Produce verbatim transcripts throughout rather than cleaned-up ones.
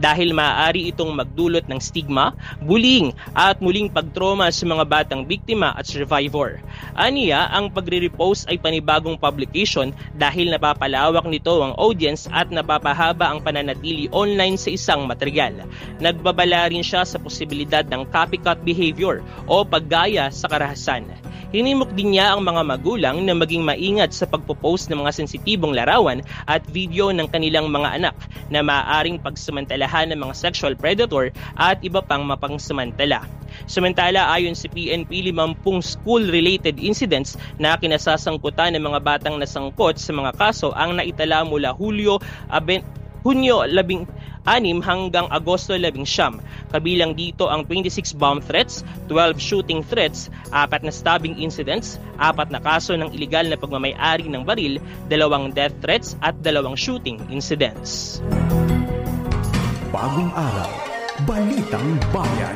dahil maaari itong magdulot ng stigma, bullying at muling pagtrauma sa mga batang biktima at survivor. Aniya, ang pagre-repost ay panibagong publication dahil napapalawak nito ang audience at napapahaba ang pananatili online sa isang material. Nagbabala rin siya sa posibilidad ng copycat behavior o paggaya sa karahasan. Hinimok din niya ang mga magulang na maging maingat sa pagpo-post ng mga sensitibong larawan at video ng kanilang mga anak na maaaring pagsamantalahan ng mga sexual predator at iba pang mapangsamantala. Samantala, ayon sa P N P, limampung school-related incidents na kinasasangkutan ng mga batang nasangkot sa mga kaso ang naitala mula Hulyo, Aben, Hunyo labing anim hanggang Agosto labing siyam. Kabilang dito ang twenty-six bomb threats, twelve shooting threats, apat na stabbing incidents, apat na kaso ng iligal na pagmamay-ari ng baril, dalawang death threats at dalawang shooting incidents. Bagong araw, Balitang Bayan.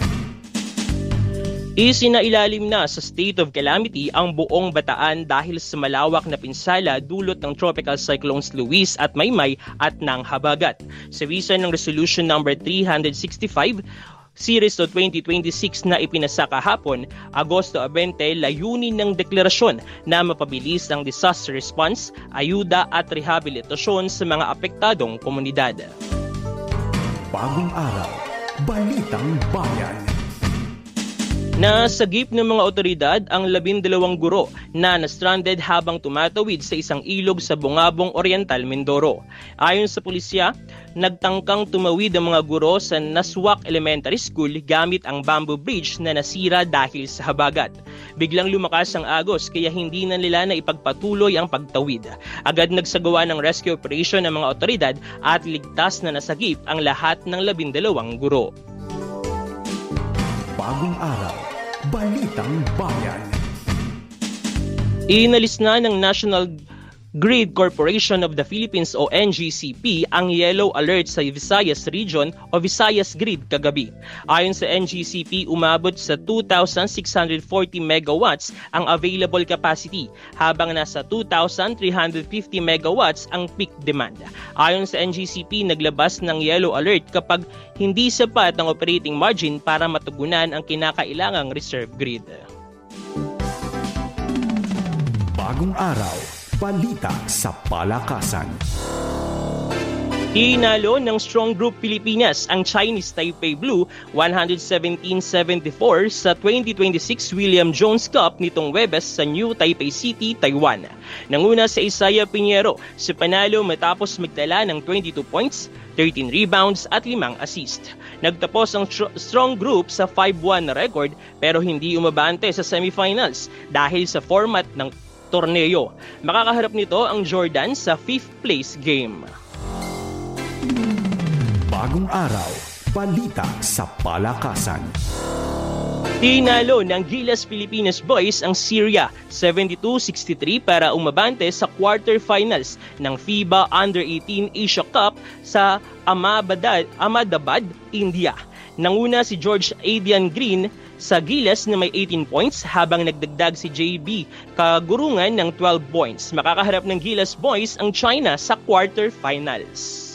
Isinailalim na sa state of calamity ang buong Bataan dahil sa malawak na pinsala dulot ng Tropical Cyclones Luis at Maymay at ng Habagat. Sa visa ng Resolution number three sixty-five, Series of twenty twenty-six na ipinasa kahapon, Agosto twenty, layunin ng deklarasyon na mapabilis ang disaster response, ayuda at rehabilitasyon sa mga apektadong komunidad. Bagong araw, Balitang Bayan. Nasagip ng mga otoridad ang labindalawang guro na na-stranded habang tumatawid sa isang ilog sa Bungabong Oriental, Mindoro. Ayon sa pulisya, nagtangkang tumawid ang mga guro sa Naswak Elementary School gamit ang bamboo bridge na nasira dahil sa habagat. Biglang lumakas ang agos kaya hindi na nila na ipagpatuloy ang pagtawid. Agad nagsagawa ng rescue operation ng mga otoridad at ligtas na nasagip ang lahat ng labindalawang guro. Bagong araw, Balitang Bayan. Inalis na ng National Grid Corporation of the Philippines o N G C P ang yellow alert sa Visayas Region o Visayas Grid kagabi. Ayon sa N G C P, umabot sa two thousand six hundred forty megawatts ang available capacity habang nasa two thousand three hundred fifty megawatts ang peak demand. Ayon sa N G C P, naglabas ng yellow alert kapag hindi sapat ang operating margin para matugunan ang kinakailangang reserve grid. Bagong araw, balita sa palakasan. Hinalo ng Strong Group Pilipinas ang Chinese Taipei Blue one seventeen seventy-four sa twenty twenty-six William Jones Cup nitong Huwebes sa New Taipei City, Taiwan. Nanguna sa Isaiah Pinheiro sa panalo matapos magtala ng twenty-two points, thirteen rebounds at limang assist. Nagtapos ang tr- Strong Group sa five one na record pero hindi umabante sa semifinals dahil sa format ng torneo. Makakaharap nito ang Jordan sa fifth place game. Bagong araw, balita sa palakasan. Tinalo ng Gilas Pilipinas Boys ang Syria seventy-two sixty-three para umabante sa quarterfinals ng FIBA Under eighteen Asia Cup sa Ahmedabad, Ahmedabad, India. Nanguna si George Adrian Green sa Gilas na may eighteen points habang nagdagdag si J B Kagurungan ng twelve points. Makakaharap ng Gilas Boys ang China sa quarterfinals.